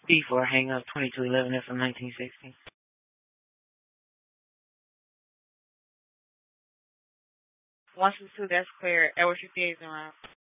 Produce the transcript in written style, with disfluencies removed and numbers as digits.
Before hang up 2211 from 1960. 162, that's clear. Edward 58 is around.